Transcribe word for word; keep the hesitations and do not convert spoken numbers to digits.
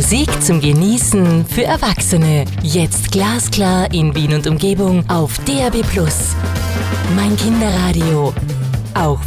Musik zum Genießen für Erwachsene. Jetzt glasklar in Wien und Umgebung auf D A B plus. Mein Kinderradio. Auch